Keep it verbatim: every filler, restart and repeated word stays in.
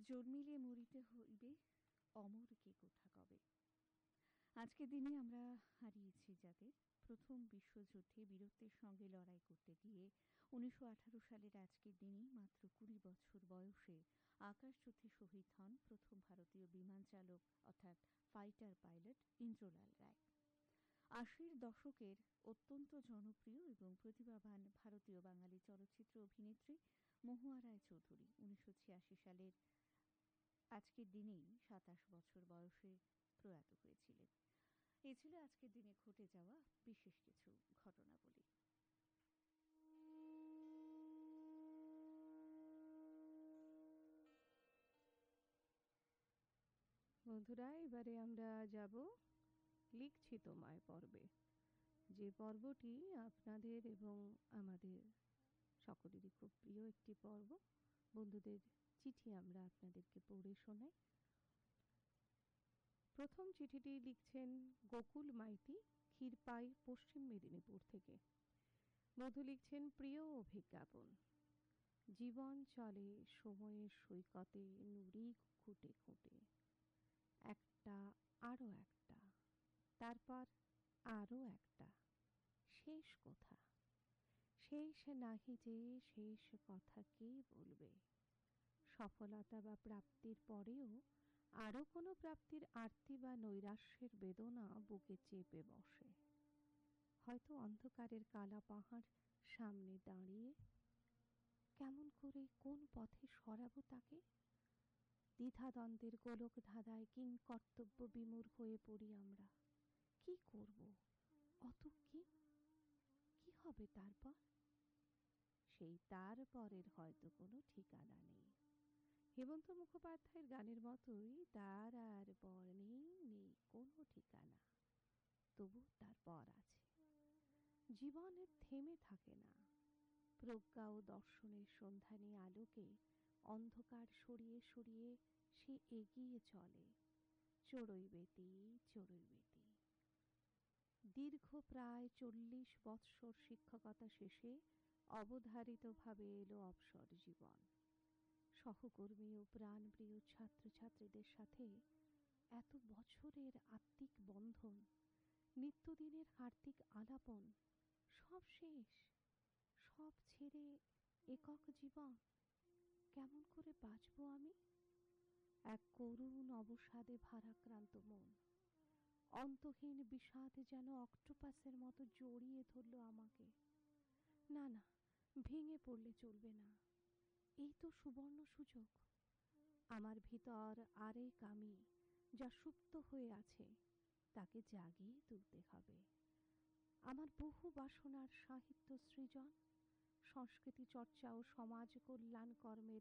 জন্মিলে মরিতে হইবে, অমর কে কোথা কবে। আজকের দিনে আমরা হারিয়েছি যাদের প্রথম বিশ্বযুদ্ধে বীরত্বের সঙ্গে লড়াই করতে গিয়ে উনিশশো আঠারো সালের আজকের দিনেই মাত্র কুড়ি বছর বয়সে আকাশযুদ্ধে শহীদ হন প্রথম ভারতীয় বিমান চালক অর্থাৎ ফাইটার পাইলট ইন্দ্রলাল রায়। আশির দশকের অত্যন্ত জনপ্রিয় এবং প্রতিভাবান ভারতীয় বাঙালি চলচ্চিত্র অভিনেত্রী মহুয়া রায় চৌধুরী উনিশশো ছিয়াশি সালের আজকের দিনেই সাতাশ বছর বয়সে প্রয়াত হয়েছিলেন। এ ছিল আজকের দিনে ঘটে যাওয়া বিশেষ কিছু ঘটনাবলী। বন্ধুরা, এবারে আমরা যাব লিখছি তোমায় পর্বে, যে পর্বটি আপনাদের এবং আমাদের সকলেরই খুব প্রিয় একটি পর্ব। বন্ধুদের চিঠি আমরা আপনাদেরকে পড়ে শোনাই। প্রথম চিঠিটি লিখছেন গোকুল মাইতি, ক্ষীরপাই, পশ্চিম মেদিনীপুর থেকে। মধু লিখছেন, প্রিয় অভিজ্ঞাপন, জীবন চলে সময়ের সৈকতে নুড়ি খুঁটে খুঁটে, একটা আরও একটা, তারপর আরও একটা, শেষ কোথা, শেষ নাহি যে শেষ কথা কে বলবে। সফলতা বা প্রাপ্তির পরেও আরও কোনো প্রাপ্তির আরতি বা নৈরাশ্যের বেদনা বুকে চেপে বসে। হয়তো অন্ধকারের কালা পাহাড় সামনে দাঁড়িয়ে কেমন করে কোন পথে সরাবো তাকে। দ্বিধাদ্বন্দ্বের গোলক ধাঁধায় কিং কর্তব্য বিমূঢ় হয়ে পড়ি আমরা। কি করব, অত কি কি হবে তারপর? সেই তারপরের হয়তো কোনো ঠিকানা নেই। হেমন্ত মুখোপাধ্যায়ের গানের মতোই তার আর পর নেই, নেই কোনো ঠিকানা, তবু তারপর আছে। জীবনের থেমে থাকে না। প্রজ্ঞা ও দর্শনের সন্ধানে আলোকে অন্ধকার সরিয়ে সরিয়ে সে এগিয়ে চলে, চড়ুই বেতি চড়ুই বেতি। দীর্ঘ প্রায় চল্লিশ বৎসর শিক্ষকতা শেষে অবধারিতভাবে এলো অবসর জীবন। সহকর্মী ও প্রাণপ্রিয় ছাত্রছাত্রীদের সাথে এত বছরের আত্মিক বন্ধন, নিত্যদিনের কার্তিক আলাপন, সব শেষ। সব ছেড়ে একক জীবন, কেমন করে বাঁচব আমি? এক করুণ অবসাদে ভারাক্রান্ত মন, অন্তহীন বিষাদ যেন অক্টোপাসের মতো জড়িয়ে ধরল আমাকে। না না, ভেঙে পড়লে চলবে না। এই তো সুবর্ণ সুযোগ। আমার ভিতর আরেক আমি যা সুপ্ত হয়ে আছে, তাকে জাগিয়ে তুলতে হবে। আমার বহু বাসনার সাহিত্য সৃজন, সংস্কৃতি চর্চা ও সমাজ কল্যাণ কর্মের